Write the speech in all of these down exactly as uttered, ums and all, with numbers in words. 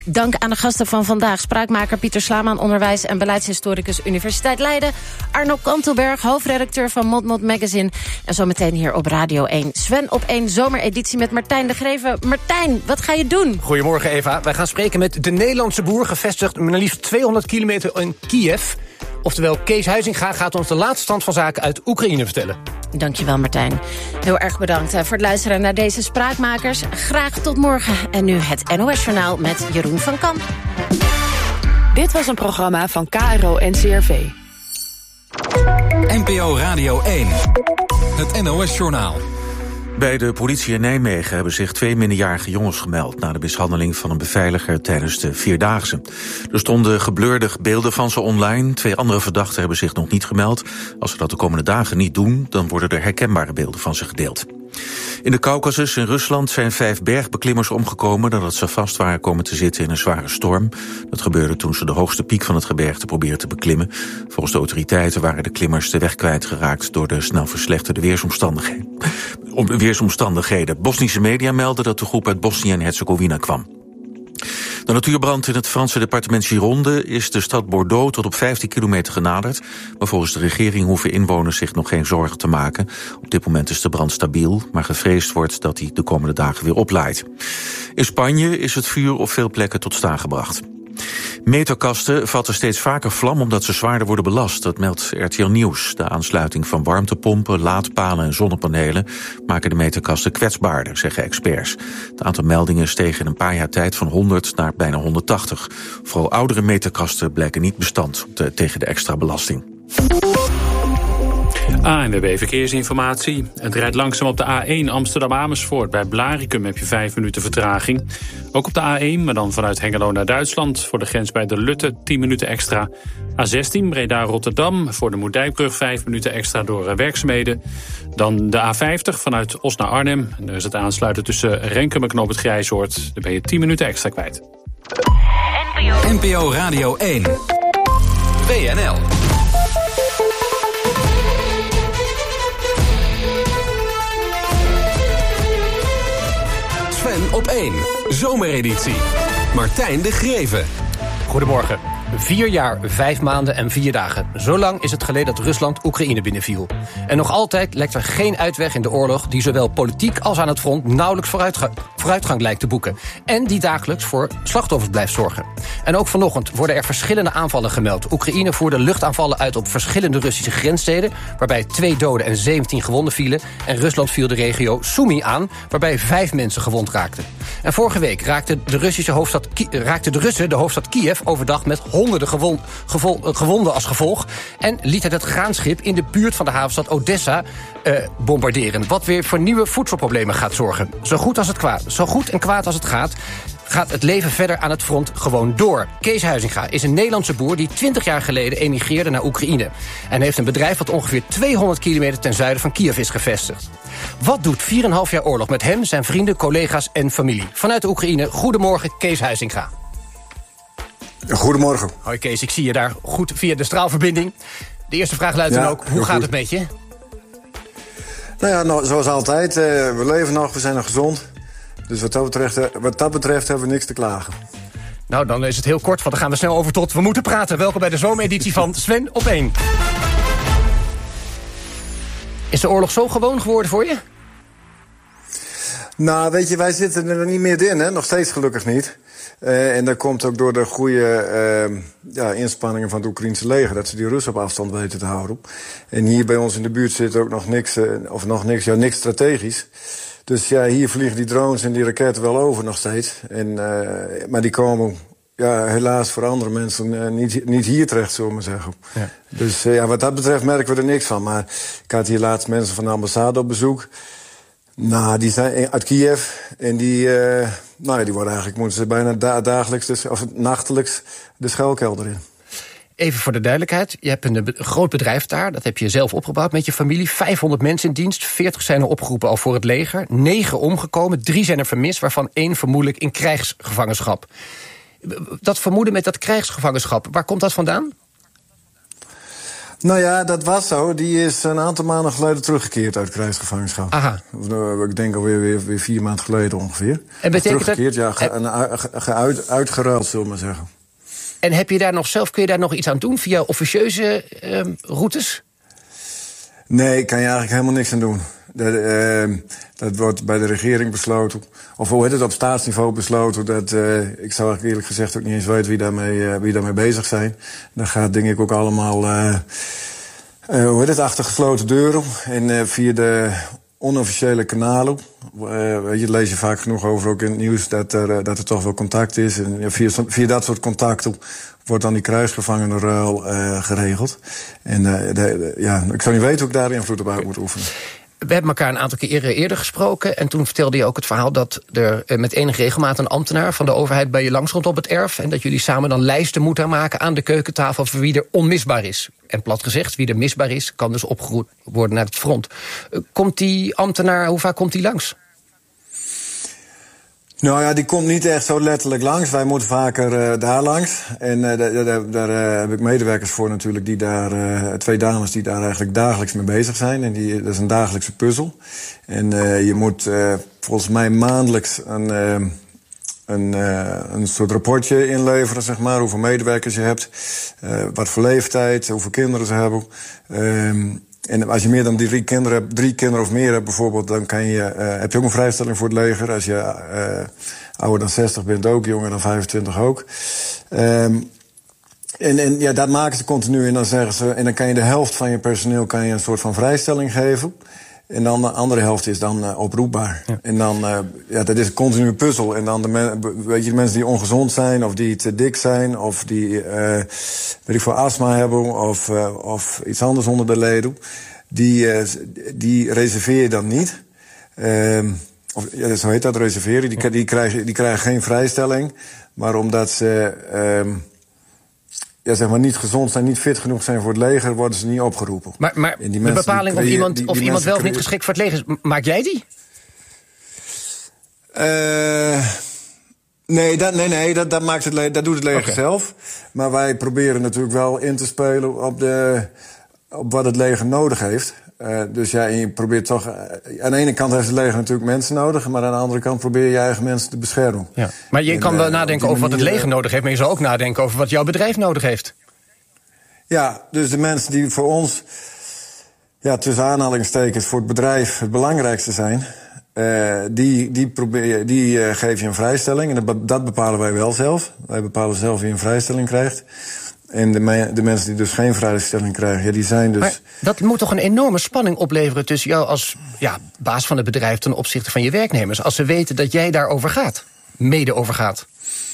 Dank aan de gasten van vandaag. Spraakmaker Pieter Slaman, onderwijs- en beleidshistoricus Universiteit Leiden. Arno Kantelberg, hoofdredacteur van Mot Mot Magazine. En zometeen hier op Radio één. Sven op één zomereditie met Martijn de Greven. Martijn, wat ga je doen? Goedemorgen Eva. Wij gaan spreken met de Nederlandse boer, gevestigd maar liefst tweehonderd kilometer in Kiev. Oftewel, Kees Huizinga gaat ons de laatste stand van zaken uit Oekraïne vertellen. Dankjewel Martijn. Heel erg bedankt voor het luisteren naar deze spraakmakers. Graag tot morgen. En nu het N O S-journaal met Jeroen van Kamp. Dit was een programma van K R O en C R V. N P O Radio één. Het N O S-journaal. Bij de politie in Nijmegen hebben zich twee minderjarige jongens gemeld na de mishandeling van een beveiliger tijdens de Vierdaagse. Er stonden geblurde beelden van ze online. Twee andere verdachten hebben zich nog niet gemeld. Als ze dat de komende dagen niet doen, dan worden er herkenbare beelden van ze gedeeld. In de Caucasus in Rusland zijn vijf bergbeklimmers omgekomen nadat ze vast waren komen te zitten in een zware storm. Dat gebeurde toen ze de hoogste piek van het gebergte probeerden te beklimmen. Volgens de autoriteiten waren de klimmers de weg kwijtgeraakt door de snel verslechterde weersomstandigheden. weersomstandigheden. Bosnische media melden dat de groep uit Bosnië en Herzegovina kwam. De natuurbrand in het Franse departement Gironde is de stad Bordeaux tot op vijftien kilometer genaderd. Maar volgens de regering hoeven inwoners zich nog geen zorgen te maken. Op dit moment is de brand stabiel, maar gevreesd wordt dat hij de komende dagen weer oplaait. In Spanje is het vuur op veel plekken tot staan gebracht. Meterkasten vatten steeds vaker vlam omdat ze zwaarder worden belast. Dat meldt R T L Nieuws. De aansluiting van warmtepompen, laadpalen en zonnepanelen maken de meterkasten kwetsbaarder, zeggen experts. Het aantal meldingen steeg in een paar jaar tijd van honderd naar bijna honderdtachtig. Vooral oudere meterkasten blijken niet bestand te, tegen de extra belasting. A N W B Verkeersinformatie. Het rijdt langzaam op de A één Amsterdam-Amersfoort. Bij Blaricum heb je vijf minuten vertraging. Ook op de A één, maar dan vanuit Hengelo naar Duitsland. Voor de grens bij de Lutte tien minuten extra. A zestien Breda-Rotterdam. Voor de Moerdijkbrug vijf minuten extra door werkzaamheden. Dan de A vijftig vanuit Os naar Arnhem. En daar is het aansluiten tussen Renkum en Knoop het Grijsoord. Daar ben je tien minuten extra kwijt. N P O Radio één. W N L. Sven op één. Zomereditie. Martijn de Greven. Goedemorgen. Vier jaar, vijf maanden en vier dagen. Zo lang is het geleden dat Rusland Oekraïne binnenviel. En nog altijd lijkt er geen uitweg in de oorlog die zowel politiek als aan het front nauwelijks vooruitgang, vooruitgang lijkt te boeken. En die dagelijks voor slachtoffers blijft zorgen. En ook vanochtend worden er verschillende aanvallen gemeld. Oekraïne voerde luchtaanvallen uit op verschillende Russische grenssteden, waarbij twee doden en zeventien gewonden vielen. En Rusland viel de regio Sumy aan, waarbij vijf mensen gewond raakten. En vorige week raakte de, Russische hoofdstad, raakte de Russen de hoofdstad Kiev overdag met honderden gewon, gevol, gewonden als gevolg. En liet het het graanschip in de buurt van de havenstad Odessa uh, bombarderen. Wat weer voor nieuwe voedselproblemen gaat zorgen. Zo goed, als het kwaad, zo goed en kwaad als het gaat, gaat het leven verder aan het front gewoon door. Kees Huizinga is een Nederlandse boer die twintig jaar geleden emigreerde naar Oekraïne. En heeft een bedrijf dat ongeveer tweehonderd kilometer ten zuiden van Kiev is gevestigd. Wat doet vier en een half jaar oorlog met hem, zijn vrienden, collega's en familie? Vanuit de Oekraïne, goedemorgen Kees Huizinga. Goedemorgen. Hoi Kees, ik zie je daar goed via de straalverbinding. De eerste vraag luidt dan ja, ook, hoe gaat goed. het met je? Nou ja, nou, zoals altijd, uh, we leven nog, we zijn nog gezond. Dus wat dat, betreft, uh, wat dat betreft hebben we niks te klagen. Nou, dan is het heel kort, want dan gaan we snel over tot We Moeten Praten. Welkom bij de zomereditie van Sven op één. Is de oorlog zo gewoon geworden voor je? Nou, weet je, wij zitten er niet meer in, hè? Nog steeds gelukkig niet. Uh, en dat komt ook door de goede uh, ja, inspanningen van het Oekraïnse leger, dat ze die Russen op afstand weten te houden. En hier bij ons in de buurt zit ook nog niks, uh, of nog niks, ja, niks strategisch. Dus ja, hier vliegen die drones en die raketten wel over nog steeds. En, uh, maar die komen ja, helaas voor andere mensen uh, niet, niet hier terecht, zullen we maar zeggen. Ja. Dus uh, ja, wat dat betreft merken we er niks van. Maar ik had hier laatst mensen van de ambassade op bezoek. Nou, die zijn uit Kiev en die, uh, nou, die worden eigenlijk, moeten ze bijna da- dagelijks, dus, of nachtelijks, de schuilkelder in. Even voor de duidelijkheid, je hebt een, een groot bedrijf daar, dat heb je zelf opgebouwd met je familie. vijfhonderd mensen in dienst, veertig zijn er opgeroepen al voor het leger. negen omgekomen, drie zijn er vermist, waarvan één vermoedelijk in krijgsgevangenschap. Dat vermoeden met dat krijgsgevangenschap, waar komt dat vandaan? Nou ja, dat was zo. Die is een aantal maanden geleden teruggekeerd uit krijgsgevangenschap. Aha. Ik denk alweer weer, weer vier maanden geleden ongeveer. En betekent teruggekeerd, dat... ja, ge, ge, ge, uit, uitgeruild, zullen we maar zeggen. En heb je daar nog zelf, kun je daar nog iets aan doen via officieuze uh, routes? Nee, ik kan je eigenlijk helemaal niks aan doen. Dat, uh, dat wordt bij de regering besloten. Of hoe heet het, op staatsniveau besloten. Dat, uh, ik zou eigenlijk eerlijk gezegd ook niet eens weten wie daarmee, uh, wie daarmee bezig zijn. Dat gaat denk ik ook allemaal uh, uh, hoe heet het, achter gesloten deuren. En uh, via de onofficiële kanalen. Uh, weet je, lees je vaak genoeg over ook in het nieuws dat er, uh, dat er toch wel contact is. En uh, via, via dat soort contacten wordt dan die krijgsgevangenenruil uh, geregeld. En uh, de, de, ja, ik zou niet weten hoe ik daar invloed op uit moet oefenen. We hebben elkaar een aantal keer eerder gesproken. En toen vertelde je ook het verhaal dat er met enige regelmaat een ambtenaar van de overheid bij je langskomt op het erf. En dat jullie samen dan lijsten moeten maken aan de keukentafel voor wie er onmisbaar is. En plat gezegd, wie er misbaar is, kan dus opgeroepen worden naar het front. Komt die ambtenaar, hoe vaak komt die langs? Nou ja, die komt niet echt zo letterlijk langs. Wij moeten vaker uh, daar langs. En uh, daar, daar, daar uh, heb ik medewerkers voor natuurlijk, die daar, uh, twee dames die daar eigenlijk dagelijks mee bezig zijn. En die, dat is een dagelijkse puzzel. En uh, je moet uh, volgens mij maandelijks een, uh, een, uh, een soort rapportje inleveren, zeg maar. Hoeveel medewerkers je hebt, uh, wat voor leeftijd, hoeveel kinderen ze hebben. Uh, En als je meer dan drie kinderen hebt, drie kinderen of meer hebt bijvoorbeeld, dan kan je, uh, heb je ook een vrijstelling voor het leger. Als je uh, ouder dan zestig bent ook, jonger dan vijfentwintig ook. Um, en, en ja, dat maken ze continu en dan zeggen ze, en dan kan je de helft van je personeel kan je een soort van vrijstelling geven. En dan de andere helft is dan uh, oproepbaar. Ja. En dan, uh, ja, dat is een continue puzzel. En dan de, men, weet je, de mensen die ongezond zijn, of die te dik zijn, of die, uh, weet ik veel, astma hebben, of, uh, of iets anders onder de leden, die, uh, die reserveer je dan niet. Uh, of, ja, zo heet dat, reserveren. Die, die, krijgen, die krijgen geen vrijstelling. Maar omdat ze uh, ja, zeg maar niet gezond zijn, niet fit genoeg zijn voor het leger, worden ze niet opgeroepen. Maar, maar de bepaling of iemand, die, die of iemand wel of niet geschikt voor het leger is, maak jij die? Uh, nee, dat, nee, nee dat, dat, maakt het le- dat doet het leger okay. zelf. Maar wij proberen natuurlijk wel in te spelen op, de, op wat het leger nodig heeft. Uh, dus ja, en je probeert toch. Uh, aan de ene kant heeft het leger natuurlijk mensen nodig, maar aan de andere kant probeer je eigen mensen te beschermen. Ja. Maar je en, kan wel uh, nadenken over manier, wat het leger nodig heeft, maar je zou ook nadenken over wat jouw bedrijf nodig heeft. Ja, dus de mensen die voor ons, ja, tussen aanhalingstekens, voor het bedrijf het belangrijkste zijn, uh, die, die, probeer, die uh, geef je een vrijstelling. En dat, dat bepalen wij wel zelf. Wij bepalen zelf wie een vrijstelling krijgt. En de, me- de mensen die dus geen vrijstelling krijgen, ja, die zijn dus. Maar dat moet toch een enorme spanning opleveren tussen jou als ja, baas van het bedrijf ten opzichte van je werknemers, als ze weten dat jij daarover gaat, mede over gaat?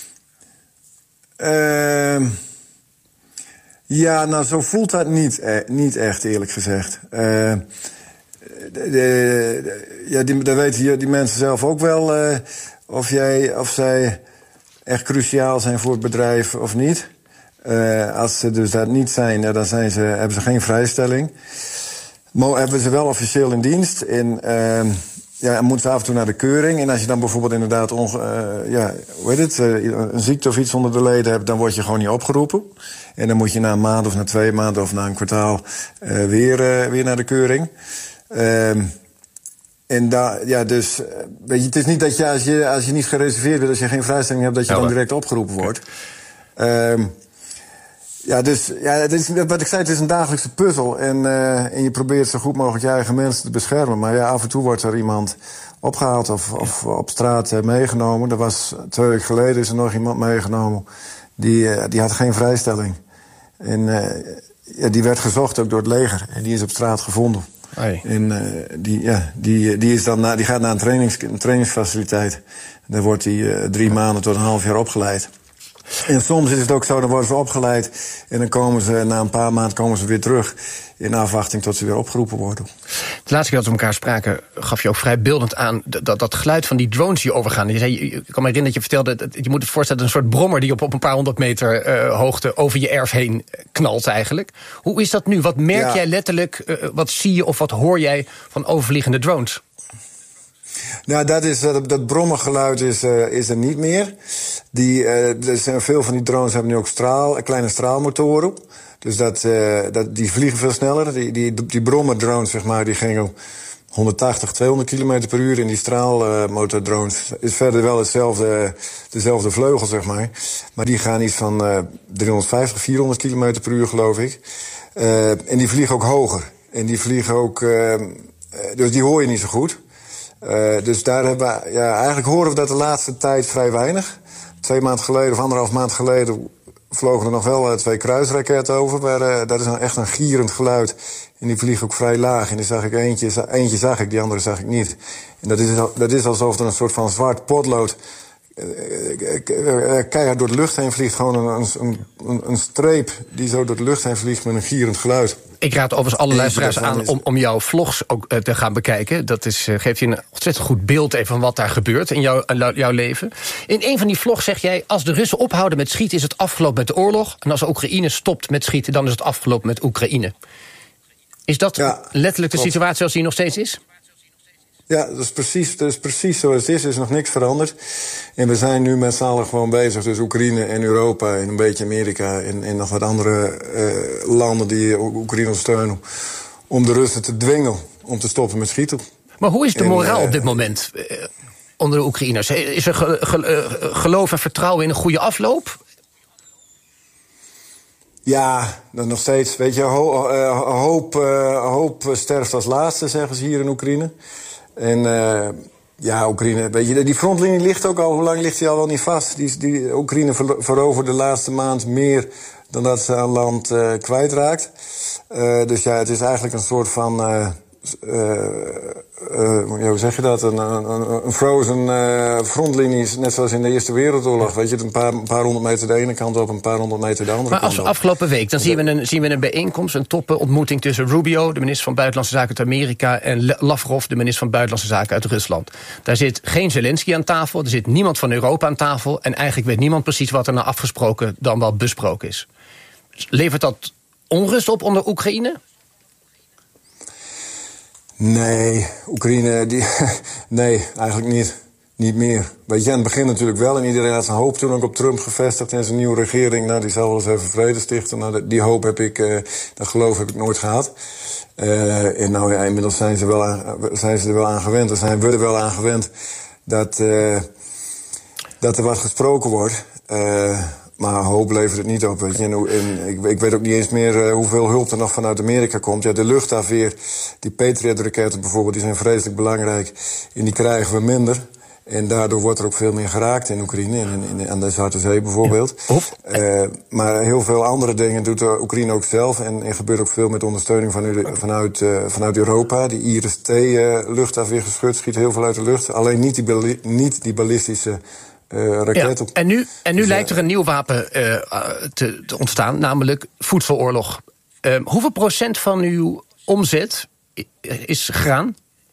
Uh, ja, nou, zo voelt dat niet, eh, niet echt, eerlijk gezegd. Uh, de, de, de, ja, die, daar weten die, die mensen zelf ook wel uh, of, jij, of zij echt cruciaal zijn voor het bedrijf of niet. Uh, als ze dus dat niet zijn, ja, dan zijn ze, hebben ze geen vrijstelling. Maar hebben ze wel officieel in dienst. En uh, ja, moeten ze af en toe naar de keuring. En als je dan bijvoorbeeld inderdaad onge, uh, ja, hoe heet het, uh, een ziekte of iets onder de leden hebt, dan word je gewoon niet opgeroepen. En dan moet je na een maand of na twee maanden of na een kwartaal uh, weer, uh, weer naar de keuring. Uh, en daar, ja, dus, weet je, het is niet dat je als je, als je niet gereserveerd bent, als je geen vrijstelling hebt, dat je ja, dan direct opgeroepen wordt. Uh, Ja, dus ja, het is, wat ik zei, het is een dagelijkse puzzel. En, uh, en je probeert zo goed mogelijk je eigen mensen te beschermen. Maar ja, af en toe wordt er iemand opgehaald of, of op straat uh, meegenomen. Er was twee weken geleden is er nog iemand meegenomen. Die, uh, die had geen vrijstelling. En uh, ja, die werd gezocht ook door het leger. En die is op straat gevonden. Hey. En uh, die, ja, die, die, is dan na, die gaat naar een, trainings, een trainingsfaciliteit. Daar wordt hij uh, drie maanden tot een half jaar opgeleid. En soms is het ook zo, dan worden ze opgeleid en dan komen ze, na een paar maanden komen ze weer terug in afwachting tot ze weer opgeroepen worden. De laatste keer dat we elkaar spraken gaf je ook vrij beeldend aan dat, dat geluid van die drones die overgaan. Je zei, ik kan me herinneren dat je vertelde, dat, je moet het voorstellen, een soort brommer die op, op een paar honderd meter uh, hoogte over je erf heen knalt eigenlijk. Hoe is dat nu? Wat merk ja. jij letterlijk, uh, wat zie je of wat hoor jij van overvliegende drones? Nou, dat, is, dat, dat brommengeluid is, uh, is er niet meer. Die, uh, er zijn veel van die drones hebben nu ook straal, kleine straalmotoren. Dus dat, uh, dat, die vliegen veel sneller. Die, die, die brommerdrones, zeg maar, die gingen honderdtachtig, tweehonderd kilometer per uur. En die straalmotordrones is verder wel hetzelfde, dezelfde vleugel, zeg maar. Maar die gaan iets van uh, driehonderdvijftig, vierhonderd kilometer per uur, geloof ik. Uh, en die vliegen ook hoger. En die vliegen ook... Uh, dus die hoor je niet zo goed. Uh, dus daar hebben we... Ja, eigenlijk horen we dat de laatste tijd vrij weinig. Twee maanden geleden of anderhalf maand geleden vlogen er nog wel uh, twee kruisraketten over. Maar uh, dat is nou echt een gierend geluid. En die vliegen ook vrij laag. En die zag ik eentje, eentje zag ik, die andere zag ik niet. En dat is, dat is alsof er een soort van zwart potlood keihard door de lucht heen vliegt. Gewoon een, een, een, een streep die zo door de lucht heen vliegt met een gierend geluid. Ik raad overigens alle luisteraars aan om, om jouw vlogs ook uh, te gaan bekijken. Dat is, uh, geeft je een ontzettend goed beeld even van wat daar gebeurt in jouw, uh, jouw leven. In een van die vlogs zeg jij: als de Russen ophouden met schieten is het afgelopen met de oorlog. En als Oekraïne stopt met schieten, dan is het afgelopen met Oekraïne. Is dat ja, letterlijk de situatie zoals die nog steeds is? Ja, dat is precies, dat is precies zoals het is. Er is nog niks veranderd. En we zijn nu met z'n allen gewoon bezig. Dus Oekraïne en Europa en een beetje Amerika en, en nog wat andere uh, landen die Oekraïne steunen. Om de Russen te dwingen om te stoppen met schieten. Maar hoe is de moraal en, uh, op dit moment uh, onder de Oekraïners? Is er ge, ge, uh, geloof en vertrouwen in een goede afloop? Ja, dan nog steeds. Weet je, ho, uh, hoop, uh, hoop sterft als laatste, zeggen ze hier in Oekraïne. En uh, ja, Oekraïne, weet je, die frontlinie ligt ook al, hoe lang ligt die al wel niet vast? Die, die Oekraïne veroverde de laatste maand meer dan dat ze aan land uh, kwijtraakt. Uh, dus ja, het is eigenlijk een soort van... Uh, Uh, uh, ja, hoe zeg je dat? Een, een, een frozen uh, frontlinie, net zoals in de Eerste Wereldoorlog. Weet je, een paar, een paar honderd meter de ene kant op, een paar honderd meter de andere maar kant op. Maar afgelopen week, dan zien we, een, zien we een bijeenkomst, een topontmoeting tussen Rubio, de minister van Buitenlandse Zaken uit Amerika, en Lavrov, de minister van Buitenlandse Zaken uit Rusland. Daar zit geen Zelensky aan tafel, er zit niemand van Europa aan tafel, en eigenlijk weet niemand precies wat er nou afgesproken dan wel besproken is. Levert dat onrust op onder Oekraïne? Nee, Oekraïne, die, nee, eigenlijk niet. Niet meer. Weet je, aan het begin natuurlijk wel. En iedereen had zijn hoop toen ook op Trump gevestigd en zijn nieuwe regering. Nou, die zal wel eens even vrede stichten. Nou, die hoop heb ik, uh, dat geloof heb ik nooit gehad. Uh, en nou ja, inmiddels zijn ze, wel aan, zijn ze er wel aan gewend. Er zijn we er wel aan gewend dat, uh, dat er wat gesproken wordt. Uh, Maar hoop levert het niet op. Weet je. En, en ik, ik weet ook niet eens meer uh, hoeveel hulp er nog vanuit Amerika komt. Ja, de luchtafweer, die Patriot-raketten bijvoorbeeld, die zijn vreselijk belangrijk. En die krijgen we minder. En daardoor wordt er ook veel meer geraakt in Oekraïne. En in, in, aan de Zwarte Zee bijvoorbeeld. Ja. Uh, maar heel veel andere dingen doet de Oekraïne ook zelf. En er gebeurt ook veel met ondersteuning van, vanuit, uh, vanuit Europa. Die I R S T-luchtafweergeschut uh, schiet heel veel uit de lucht. Alleen niet die, bali- niet die ballistische... Uh, ja, en nu, en nu dus, lijkt er een nieuw wapen uh, te, te ontstaan, namelijk voedseloorlog. Uh, hoeveel procent van uw omzet is graan?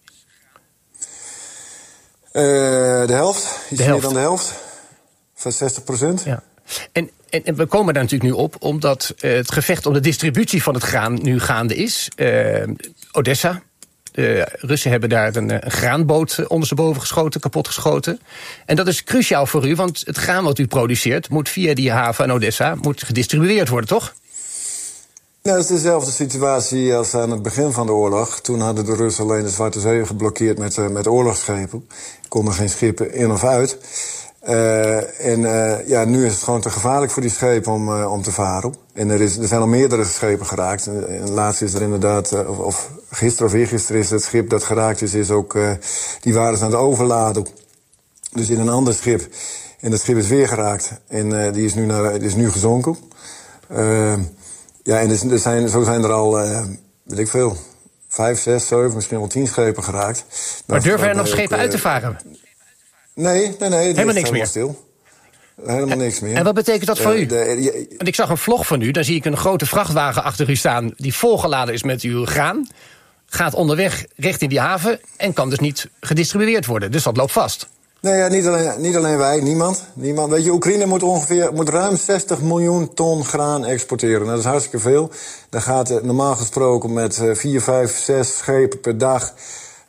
Uh, de helft, iets de helft. meer dan de helft. Van zestig procent. Ja. En, en, en we komen daar natuurlijk nu op, omdat uh, het gevecht om de distributie van het graan nu gaande is. Uh, Odessa. De Russen hebben daar een, een graanboot ondersteboven geschoten, kapotgeschoten. En dat is cruciaal voor u, want het graan wat u produceert moet via die haven in Odessa moet gedistribueerd worden, toch? Ja, dat is dezelfde situatie als aan het begin van de oorlog. Toen hadden de Russen alleen de Zwarte Zee geblokkeerd met, uh, met oorlogsschepen. Er konden geen schepen in of uit. Uh, en uh, ja, nu is het gewoon te gevaarlijk voor die schepen om, uh, om te varen. En er, is, er zijn al meerdere schepen geraakt. En, en laatst is er inderdaad, uh, of, of gisteren of eergisteren is het schip dat geraakt is, is ook, uh, die waren ze aan het overladen. Dus in een ander schip. En dat schip is weer geraakt. En uh, die is nu, naar, die is nu gezonken. Uh, ja, en er zijn, zo zijn er al, uh, weet ik veel, vijf, zes, zeven, misschien wel tien schepen geraakt. Maar dat, durven er nog schepen ook, uh, uit te varen? Nee, nee, nee. Helemaal niks meer? Stil. Helemaal en, niks meer. En wat betekent dat voor uh, u? De, je, Want ik zag een vlog van u, daar zie ik een grote vrachtwagen achter u staan die volgeladen is met uw graan. Gaat onderweg richting die haven en kan dus niet gedistribueerd worden. Dus dat loopt vast. Nee, ja, niet, alleen, niet alleen wij, niemand. niemand. Weet je, Oekraïne moet ongeveer moet ruim zestig miljoen ton graan exporteren. Nou, dat is hartstikke veel. Daar gaat normaal gesproken met vier, vijf, zes schepen per dag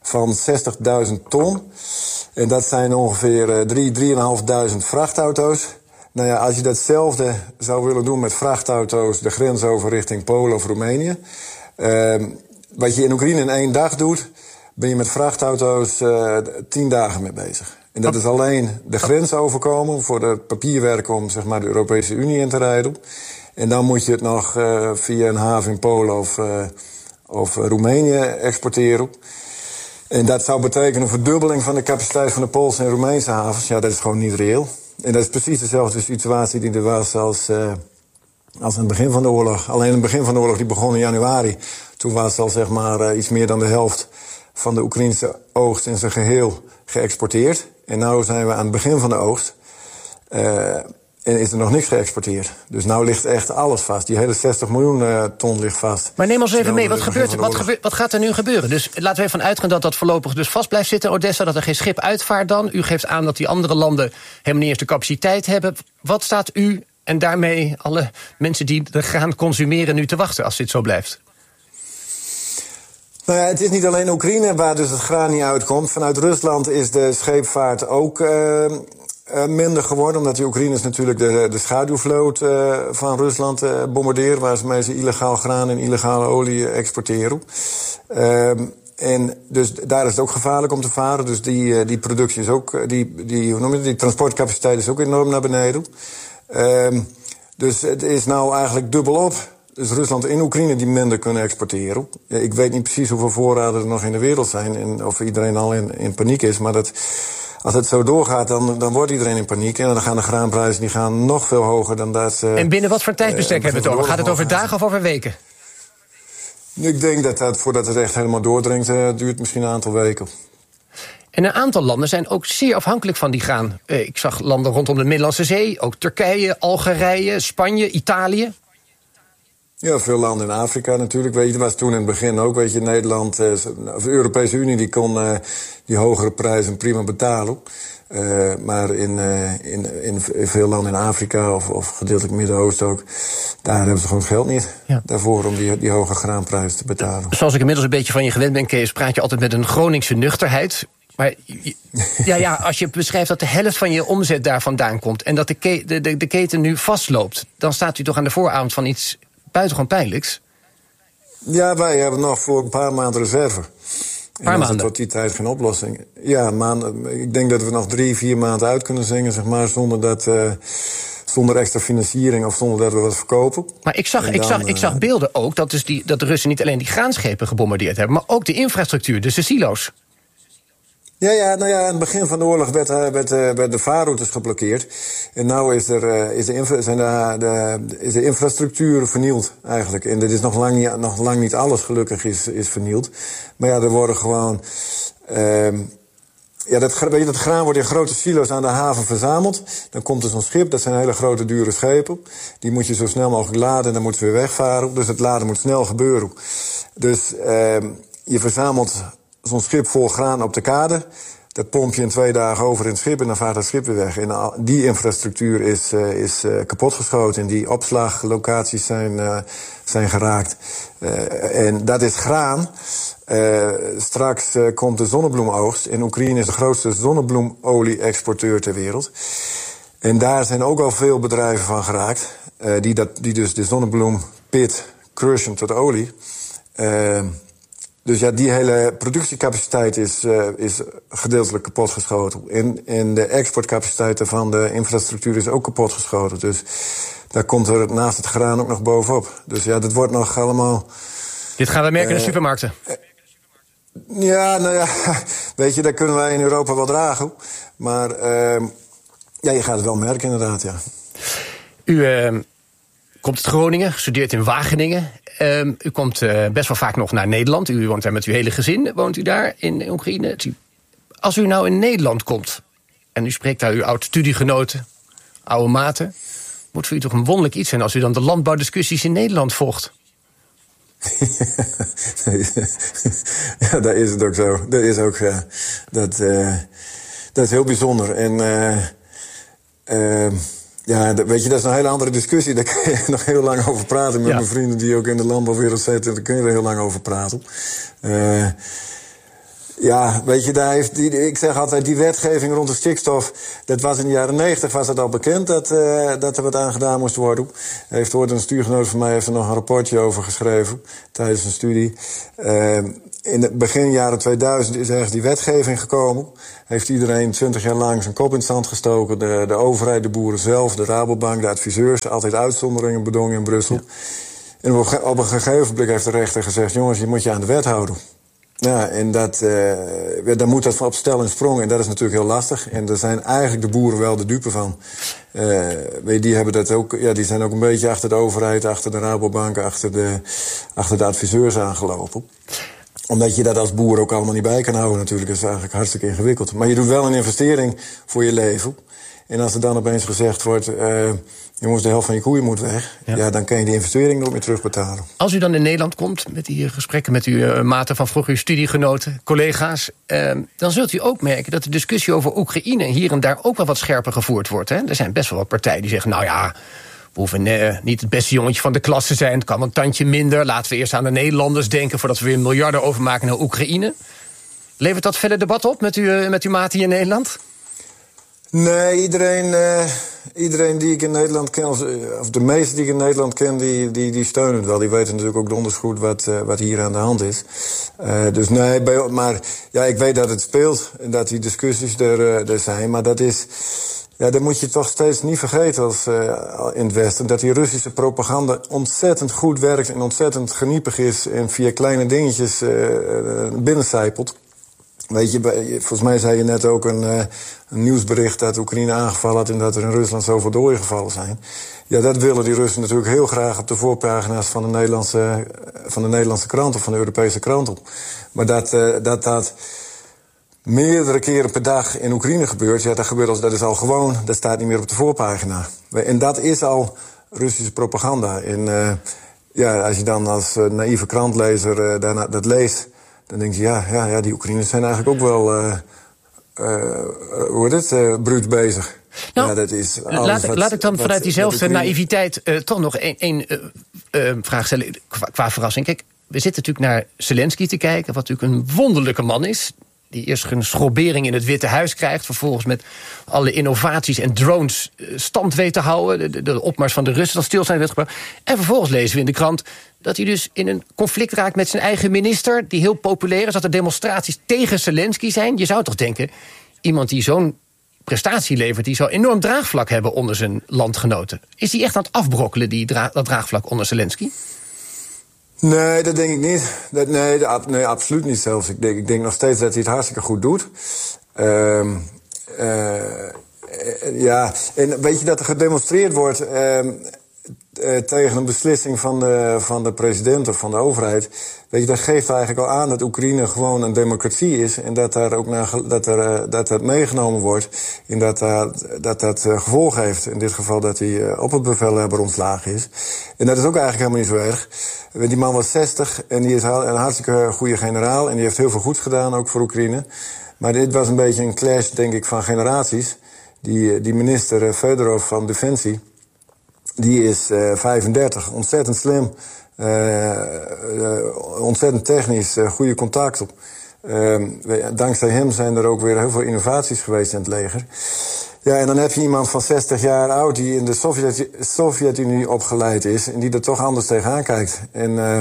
van zestigduizend ton. En dat zijn ongeveer uh, drie, drieënhalfduizend vrachtauto's. Nou ja, als je datzelfde zou willen doen met vrachtauto's de grens over richting Polen of Roemenië. Uh, wat je in Oekraïne in één dag doet, ben je met vrachtauto's uh, tien dagen mee bezig. En dat is alleen de grens overkomen voor het papierwerk om zeg maar, de Europese Unie in te rijden. En dan moet je het nog uh, via een haven in Polen of, uh, of Roemenië exporteren. En dat zou betekenen een verdubbeling van de capaciteit van de Poolse en Roemeense havens. Ja, dat is gewoon niet reëel. En dat is precies dezelfde situatie die er was als, uh, als aan het begin van de oorlog. Alleen het begin van de oorlog die begon in januari. Toen was al zeg maar uh, iets meer dan de helft van de Oekraïnse oogst in zijn geheel geëxporteerd. En nu zijn we aan het begin van de oogst. Uh, en is er nog niks geëxporteerd. Dus nu ligt echt alles vast. Die hele zestig miljoen uh, ton ligt vast. Maar neem ons even mee, wat, gebeurt, wat, gebeurt, wat gaat er nu gebeuren? Dus laten we even van uitgaan dat dat voorlopig dus vast blijft zitten in Odessa, dat er geen schip uitvaart dan. U geeft aan dat die andere landen helemaal niet eens de capaciteit hebben. Wat staat u en daarmee alle mensen die er gaan consumeren nu te wachten als dit zo blijft? Nou ja, het is niet alleen Oekraïne waar dus het graan niet uitkomt. Vanuit Rusland is de scheepvaart ook uh, uh, minder geworden. Omdat de Oekraïners natuurlijk de, de schaduwvloot uh, van Rusland uh, bombarderen. Waar ze meestal illegaal graan en illegale olie exporteren. Uh, en dus daar is het ook gevaarlijk om te varen. Dus die, uh, die productie is ook, die, die, hoe noem je het, die transportcapaciteit is ook enorm naar beneden. Uh, dus het is nou eigenlijk dubbelop. Dus Rusland en Oekraïne die minder kunnen exporteren. Ja, ik weet niet precies hoeveel voorraden er nog in de wereld zijn en of iedereen al in, in paniek is. Maar dat, als het zo doorgaat, dan, dan wordt iedereen in paniek. En dan gaan de graanprijzen die gaan nog veel hoger dan dat ze... En binnen wat voor tijdsbestek uh, hebben we het over? Gaat het over dagen of over weken? Ik denk dat dat voordat het echt helemaal doordringt, uh, duurt misschien een aantal weken. En een aantal landen zijn ook zeer afhankelijk van die graan. Uh, ik zag landen rondom de Middellandse Zee, ook Turkije, Algerije, Spanje, Italië. Ja, veel landen in Afrika natuurlijk. Weet je, dat was toen in het begin ook. Weet je, Nederland, eh, of de Europese Unie, die kon uh, die hogere prijzen prima betalen. Uh, maar in, uh, in, in, in veel landen in Afrika of, of gedeeltelijk Midden-Oosten ook, daar hebben ze gewoon het geld niet ja. daarvoor om die, die hoge graanprijzen te betalen. Zoals ik inmiddels een beetje van je gewend ben, Kees, praat je altijd met een Groningse nuchterheid. Maar ja, ja, als je beschrijft dat de helft van je omzet daar vandaan komt en dat de, ke- de, de, de keten nu vastloopt, dan staat u toch aan de vooravond van iets buitengewoon pijnlijks? Ja, wij hebben nog voor een paar maanden reserve. Een paar maanden? Tot die tijd geen oplossing. Ja, maanden, ik denk dat we nog drie, vier maanden uit kunnen zingen, zeg maar, zonder dat, uh, zonder extra financiering of zonder dat we wat verkopen. Maar ik zag, dan, ik zag, ik zag beelden ook dat, dus die, dat de Russen niet alleen die graanschepen gebombardeerd hebben, maar ook de infrastructuur, dus de silo's. Ja, ja, nou ja, aan het begin van de oorlog werd, werd, werd de vaarroutes geblokkeerd. En nu is, er, is, de infra, zijn de, de, is de infrastructuur vernield eigenlijk. En dit is nog lang niet, nog lang niet alles gelukkig is, is vernield. Maar ja, er worden gewoon... Uh, ja, dat, weet je, dat graan wordt in grote silo's aan de haven verzameld. Dan komt er zo'n schip, dat zijn hele grote dure schepen. Die moet je zo snel mogelijk laden en dan moeten ze weer wegvaren. Dus het laden moet snel gebeuren. Dus uh, je verzamelt zo'n schip vol graan op de kade. Dat pomp je in twee dagen over in het schip en dan vaart het schip weer weg. En die infrastructuur is, uh, is uh, kapotgeschoten. En die opslaglocaties zijn, uh, zijn geraakt. Uh, en dat is graan. Uh, straks uh, komt de zonnebloemoogst. En Oekraïne is de grootste zonnebloemolie-exporteur ter wereld. En daar zijn ook al veel bedrijven van geraakt. Uh, die, dat, die dus de zonnebloempit crushen tot olie. Uh, Dus ja, die hele productiecapaciteit is, uh, is gedeeltelijk kapotgeschoten. En, en de exportcapaciteit van de infrastructuur is ook kapotgeschoten. Dus daar komt er naast het graan ook nog bovenop. Dus ja, dat wordt nog allemaal... Dit gaan we merken uh, in de supermarkten. Uh, ja, nou ja, weet je, dat kunnen wij in Europa wel dragen. Maar uh, ja, je gaat het wel merken inderdaad, ja. U uh, komt uit Groningen, studeert in Wageningen. Um, u komt uh, best wel vaak nog naar Nederland. U woont daar met uw hele gezin. Woont u daar in Oekraïne? Als u nou in Nederland komt en u spreekt daar uw oud-studiegenoten, oude maten, moet voor u toch een wonderlijk iets zijn als u dan de landbouwdiscussies in Nederland volgt? Ja, dat is het ook zo. Dat is ook uh, dat, uh, dat is heel bijzonder. En uh, uh, ja, weet je, dat is een hele andere discussie. Daar kun je nog heel lang over praten. Met ja. mijn vrienden die ook in de landbouwwereld zitten, daar kun je er heel lang over praten. Uh, Ja, weet je, daar heeft die, ik zeg altijd, die wetgeving rond de stikstof, dat was in de jaren negentig was het al bekend dat, uh, dat er wat aan gedaan moest worden. Heeft ooit een stuurgenoot van mij heeft er nog een rapportje over geschreven tijdens een studie. Uh, in het begin jaren tweeduizend is ergens die wetgeving gekomen. Heeft iedereen twintig jaar lang zijn kop in het zand gestoken. De, de overheid, de boeren zelf, de Rabobank, de adviseurs, altijd uitzonderingen bedongen in Brussel. Ja. En op, op een gegeven moment heeft de rechter gezegd, jongens, je moet je aan de wet houden. Ja, en dat, uh, dan moet dat op stel en sprong. En dat is natuurlijk heel lastig. En daar zijn eigenlijk de boeren wel de dupe van. Uh, die, hebben dat ook, ja, die zijn ook een beetje achter de overheid, achter de Rabobank, achter de, achter de adviseurs aangelopen. Omdat je dat als boer ook allemaal niet bij kan houden natuurlijk. Dat is eigenlijk hartstikke ingewikkeld. Maar je doet wel een investering voor je leven. En als er dan opeens gezegd wordt, Uh, jongens, de helft van je koeien moet weg. Ja. ja, dan kan je die investering nooit meer terugbetalen. Als u dan in Nederland komt met die gesprekken met uw uh, maten van vroeger, uw studiegenoten, collega's, uh, dan zult u ook merken dat de discussie over Oekraïne hier en daar ook wel wat scherper gevoerd wordt. Hè? Er zijn best wel wat partijen die zeggen, nou ja, we hoeven uh, niet het beste jongetje van de klas te zijn. Het kan een tandje minder. Laten we eerst aan de Nederlanders denken voordat we weer miljarden overmaken naar Oekraïne. Levert dat verder debat op met, u, uh, met uw maten hier in Nederland? Nee, iedereen, uh, iedereen die ik in Nederland ken, of, of de meeste die ik in Nederland ken, die, die, die steunen het wel. Die weten natuurlijk ook donders goed wat, uh, wat hier aan de hand is. Uh, dus nee, bij, maar ja, ik weet dat het speelt en dat die discussies er, uh, er zijn. Maar dat is, ja, dat moet je toch steeds niet vergeten als, uh, in het Westen. Dat die Russische propaganda ontzettend goed werkt en ontzettend geniepig is en via kleine dingetjes uh, binnencijpelt. Weet je, volgens mij zei je net ook een, uh, een nieuwsbericht dat Oekraïne aangevallen had en dat er in Rusland zoveel doden gevallen zijn. Ja, dat willen die Russen natuurlijk heel graag op de voorpagina's van de Nederlandse, van de Nederlandse krant of van de Europese krant op. Maar dat uh, dat, dat meerdere keren per dag in Oekraïne gebeurt, ja, dat gebeurt als, dat is al gewoon, dat staat niet meer op de voorpagina. En dat is al Russische propaganda. En uh, ja, als je dan als uh, naïeve krantlezer uh, daarna, dat leest, dan denk je, ja, ja, ja, die Oekraïners zijn eigenlijk ook wel, uh, uh, hoe heet het, uh, bruut bezig. Nou, ja, dat is laat, ik, wat, laat ik dan wat, vanuit diezelfde Oekraïne... naïviteit uh, toch nog één uh, uh, vraag stellen qua, qua verrassing. Kijk, we zitten natuurlijk naar Zelensky te kijken, wat natuurlijk een wonderlijke man is. Die eerst een schrobering in het Witte Huis krijgt, vervolgens met alle innovaties en drones stand weet te houden, de, de opmars van de Russen, dat stilstaan werd gebracht. En vervolgens lezen we in de krant dat hij dus in een conflict raakt met zijn eigen minister, die heel populair is, dat er demonstraties tegen Zelensky zijn. Je zou toch denken, iemand die zo'n prestatie levert, die zou enorm draagvlak hebben onder zijn landgenoten. Is hij echt aan het afbrokkelen, die dra- dat draagvlak onder Zelensky? Nee, dat denk ik niet. Dat, nee, dat, nee, absoluut niet zelfs. Ik denk, ik denk nog steeds dat hij het hartstikke goed doet. Uh, uh, ja, en weet je dat er gedemonstreerd wordt Uh, Uh, tegen een beslissing van de, van de president of van de overheid. Weet je, dat geeft eigenlijk al aan dat Oekraïne gewoon een democratie is en dat daar ook naar, dat er, uh, dat dat meegenomen wordt en dat uh, dat, dat uh, gevolg heeft. In dit geval dat hij uh, op het bevelhebber ontslagen is. En dat is ook eigenlijk helemaal niet zo erg. Die man was zestig en die is een hartstikke goede generaal en die heeft heel veel goeds gedaan ook voor Oekraïne. Maar dit was een beetje een clash, denk ik, van generaties. Die, die minister uh, Fedorov van Defensie, die is uh, vijfendertig, ontzettend slim, uh, uh, ontzettend technisch, uh, goede contacten. Uh, dankzij hem zijn er ook weer heel veel innovaties geweest in het leger. Ja, en dan heb je iemand van zestig jaar oud die in de Sovjet- Sovjet-Unie opgeleid is en die er toch anders tegenaan kijkt. En, uh,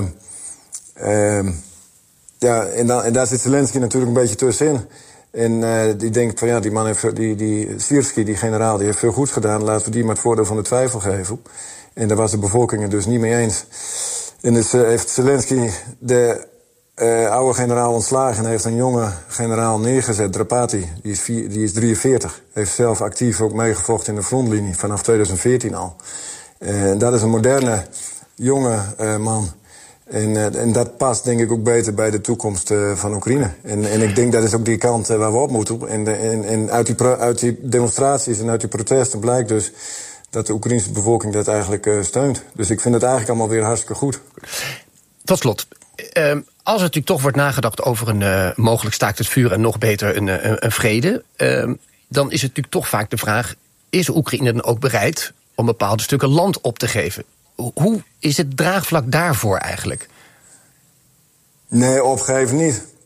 uh, ja, en, dan, en daar zit Zelensky natuurlijk een beetje tussenin. En uh, die denkt van ja, die man heeft, die, die Sirski, die generaal, die heeft veel goed gedaan. Laten we die maar het voordeel van de twijfel geven. En daar was de bevolking het dus niet mee eens. En dus uh, heeft Zelensky de uh, oude generaal ontslagen en heeft een jonge generaal neergezet, Drapati. Die is, vier, die is drieënveertig. Heeft zelf actief ook meegevochten in de frontlinie vanaf tweeduizend veertien al. En uh, dat is een moderne, jonge uh, man. En, uh, en dat past denk ik ook beter bij de toekomst uh, van Oekraïne. En, en ik denk dat is ook die kant uh, waar we op moeten. En, de, en, en uit, die pro- uit die demonstraties en uit die protesten blijkt dus dat de Oekraïnse bevolking dat eigenlijk uh, steunt. Dus ik vind het eigenlijk allemaal weer hartstikke goed. Tot slot, uh, als er natuurlijk toch wordt nagedacht over een uh, mogelijk staakt het vuur en nog beter een, een, een vrede, uh, dan is het natuurlijk toch vaak de vraag, is Oekraïne dan ook bereid om bepaalde stukken land op te geven? Hoe is het draagvlak daarvoor eigenlijk? Nee, opgeven niet.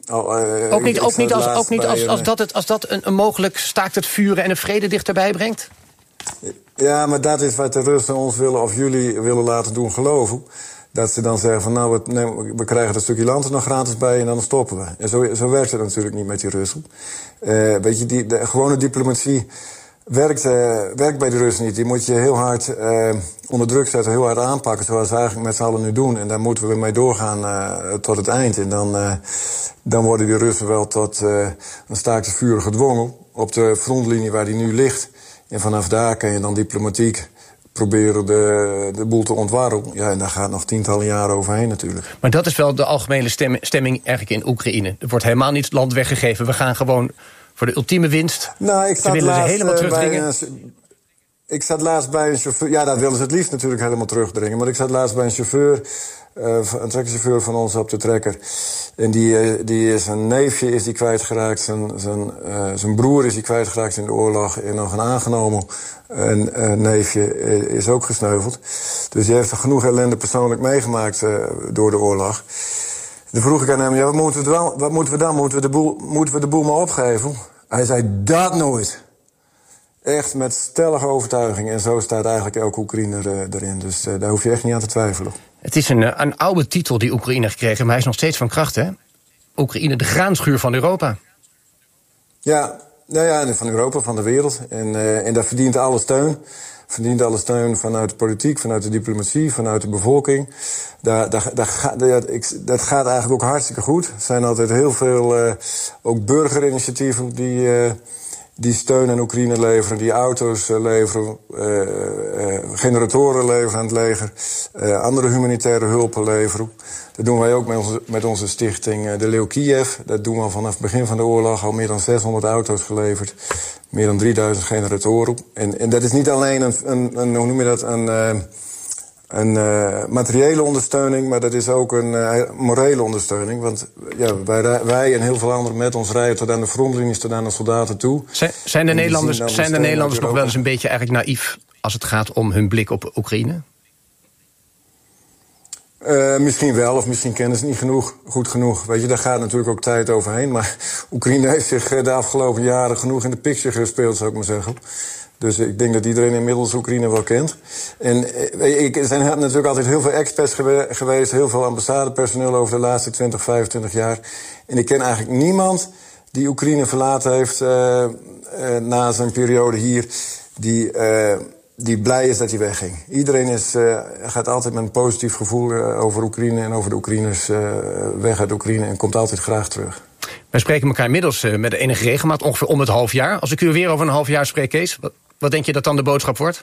Oh, uh, ook niet, ik, ook ik niet, als, ook niet als, bij, als dat, het, als dat een, een mogelijk staakt het vuren en een vrede dichterbij brengt? Ja, maar dat is wat de Russen ons willen of jullie willen laten doen geloven. Dat ze dan zeggen van nou, we, nee, we krijgen dat stukje land er nog gratis bij en dan stoppen we. En zo, zo werkt het natuurlijk niet met die Russen. Uh, weet je, die, de gewone diplomatie werkt, uh, werkt bij de Russen niet. Die moet je heel hard uh, onder druk zetten, heel hard aanpakken, zoals we eigenlijk met z'n allen nu doen. En daar moeten we mee doorgaan uh, tot het eind. En dan, uh, dan worden die Russen wel tot uh, een staakt het vuur gedwongen op de frontlinie waar die nu ligt. En vanaf daar kan je dan diplomatiek proberen de, de boel te ontwarren. Ja, en daar gaat nog tientallen jaren overheen natuurlijk. Maar dat is wel de algemene stem, stemming eigenlijk in Oekraïne. Er wordt helemaal niet het land weggegeven. We gaan gewoon voor de ultieme winst. Nou, ik ze willen ze helemaal terugdringen. Een, ik zat laatst bij een chauffeur. Ja, dat willen ze het liefst natuurlijk helemaal terugdringen. Maar ik zat laatst bij een chauffeur, uh, een trekkerchauffeur van ons op de trekker. En die, uh, die is een neefje is die kwijtgeraakt. Zijn, zijn, uh, zijn broer is die kwijtgeraakt in de oorlog. En nog een aangenomen een, uh, neefje is ook gesneuveld. Dus die heeft er genoeg ellende persoonlijk meegemaakt uh, door de oorlog. Toen vroeg ik aan hem, ja, wat moeten we dan? Wat moeten we dan? Moeten we de boel, moeten we de boel maar opgeven? Hij zei, dat nooit. Echt met stellige overtuiging. En zo staat eigenlijk elke Oekraïner uh, erin. Dus uh, daar hoef je echt niet aan te twijfelen. Het is een, een oude titel die Oekraïne gekregen, maar hij is nog steeds van kracht, hè? Oekraïne, de graanschuur van Europa. Ja, nou ja, van Europa, van de wereld. En, uh, en dat verdient alle steun. Verdient alle steun vanuit de politiek, vanuit de diplomatie, vanuit de bevolking. Daar, daar, daar ga, dat, ik, dat gaat eigenlijk ook hartstikke goed. Er zijn altijd heel veel uh, ook burgerinitiatieven die, uh, die steun aan Oekraïne leveren, die auto's uh, leveren, uh, uh, generatoren leveren aan het leger, uh, andere humanitaire hulpen leveren. Dat doen wij ook met onze, met onze stichting uh, De Leeuw Kiev. Dat doen we al vanaf het begin van de oorlog, al meer dan zeshonderd auto's geleverd. Meer dan drieduizend generatoren. En, en dat is niet alleen een, een, een hoe noem je dat, een, uh, een uh, materiële ondersteuning, maar dat is ook een uh, morele ondersteuning. Want ja, wij, wij en heel veel anderen met ons rijden tot aan de frontlinies, tot aan de soldaten toe. Zijn, zijn de Nederlanders, zijn de Nederlanders nog wel eens een beetje eigenlijk naïef als het gaat om hun blik op Oekraïne? Uh, misschien wel, of misschien kennen ze niet genoeg, goed genoeg. Weet je, daar gaat natuurlijk ook tijd overheen. Maar Oekraïne heeft zich de afgelopen jaren genoeg in de picture gespeeld, zou ik maar zeggen. Dus ik denk dat iedereen inmiddels Oekraïne wel kent. En uh, er zijn natuurlijk altijd heel veel expats gewe- geweest, heel veel ambassadepersoneel over de laatste twintig, vijfentwintig jaar. En ik ken eigenlijk niemand die Oekraïne verlaten heeft uh, uh, na zijn periode hier, die Uh, die blij is dat hij wegging. Iedereen is, uh, gaat altijd met een positief gevoel uh, over Oekraïne en over de Oekraïners uh, weg uit Oekraïne en komt altijd graag terug. Wij spreken elkaar inmiddels uh, met de enige regelmaat, ongeveer om het half jaar. Als ik u weer over een half jaar spreek, Kees, wat, wat denk je dat dan de boodschap wordt?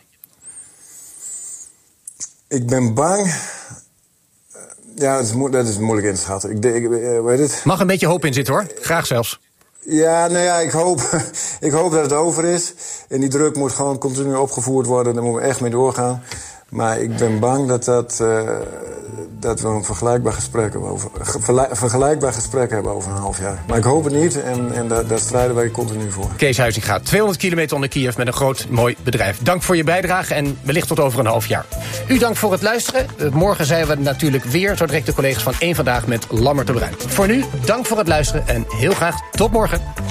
Ik ben bang. Ja, dat is, mo- dat is moeilijk in te schatten. Ik, ik, uh, weet het? Mag een beetje hoop in zitten, hoor. Graag zelfs. Ja, nou ja, ik hoop, ik hoop dat het over is. En die druk moet gewoon continu opgevoerd worden. Daar moeten we echt mee doorgaan. Maar ik ben bang dat, dat, uh, dat we een vergelijkbaar gesprek, hebben over, ge, vergelijkbaar gesprek hebben over een half jaar. Maar ik hoop het niet en, en daar, daar strijden wij continu voor. Kees Huizinga, tweehonderd kilometer onder Kiev met een groot, mooi bedrijf. Dank voor je bijdrage en wellicht tot over een half jaar. U dank voor het luisteren. Morgen zijn we natuurlijk weer, zo direct de collega's van Eén Vandaag met Lammert de Bruin. Voor nu, dank voor het luisteren en heel graag tot morgen.